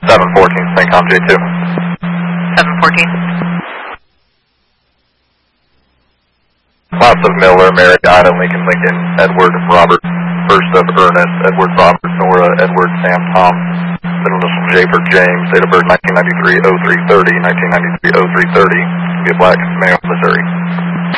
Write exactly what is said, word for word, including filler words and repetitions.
seven fourteen, Syncom J two. seven fourteen. Lots of Miller, Mary, Ida, Lincoln, Lincoln, Edward, Robert, first of Ernest, Edward, Robert, Nora, Edward, Sam, Tom, middle initial J for James, date of birth nineteen ninety-three oh three thirty, nineteen ninety-three oh three thirty, be a black male, Missouri.